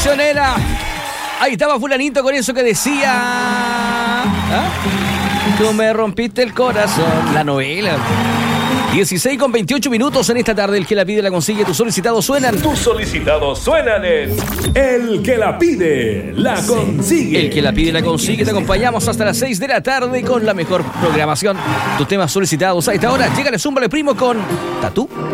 traicionera. Ahí estaba fulanito con eso que decía. ¿Ah? Tú me rompiste el corazón. La novela. 16:28 en esta tarde. El que la pide la consigue. Tus solicitados suenan. Tus solicitados suenan en El que la pide la consigue. El que la pide la consigue. Te acompañamos hasta las 6 de la tarde con la mejor programación. Tus temas solicitados a esta hora. Llega el Zúmbale Primo con Tatú.